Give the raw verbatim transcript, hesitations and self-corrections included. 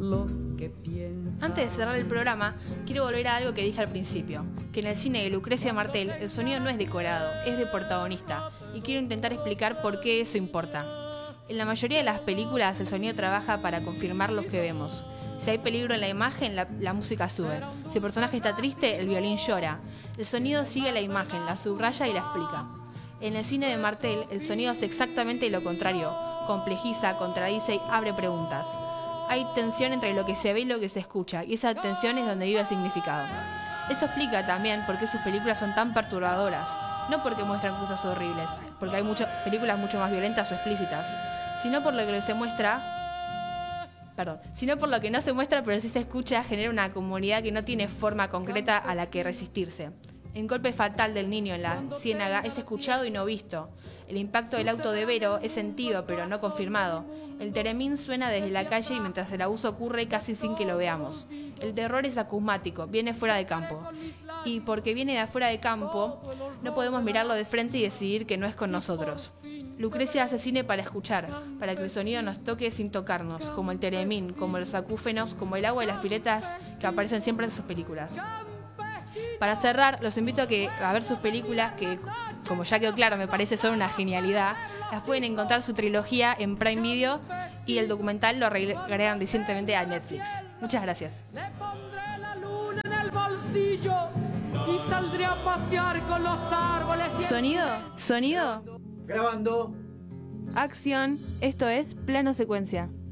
los que piensan. Antes de cerrar el programa, quiero volver a algo que dije al principio, que en el cine de Lucrecia Martel el sonido no es decorado, es de protagonista, y quiero intentar explicar por qué eso importa. En la mayoría de las películas el sonido trabaja para confirmar lo que vemos. Si hay peligro en la imagen, la, la música sube. Si el personaje está triste, el violín llora. El sonido sigue la imagen, la subraya y la explica. En el cine de Martel, el sonido hace exactamente lo contrario. Complejiza, contradice y abre preguntas. Hay tensión entre lo que se ve y lo que se escucha, y esa tensión es donde vive el significado. Eso explica también por qué sus películas son tan perturbadoras. No porque muestran cosas horribles, porque hay muchas películas mucho más violentas o explícitas, sino por lo que se muestra... Perdón, sino por lo que no se muestra pero sí se escucha, genera una comunidad que no tiene forma concreta a la que resistirse. El golpe fatal del niño en la ciénaga es escuchado y no visto. El impacto del auto de Vero es sentido pero no confirmado. El teremín suena desde la calle y mientras el abuso ocurre casi sin que lo veamos. El terror es acusmático, viene fuera de campo. Y porque viene de afuera de campo, no podemos mirarlo de frente y decidir que no es con nosotros. Lucrecia hace cine para escuchar, para que el sonido nos toque sin tocarnos, como el teremín, como los acúfenos, como el agua y las piletas que aparecen siempre en sus películas. Para cerrar, los invito a, que, a ver sus películas, que como ya quedó claro, me parece son una genialidad. Las pueden encontrar su trilogía en Prime Video y el documental lo agregan recientemente a Netflix. Muchas gracias. Le pondré la luna en el bolsillo y saldré a pasear con los árboles. Y Sonido, sonido. Grabando. Acción. Esto es Plano Secuencia.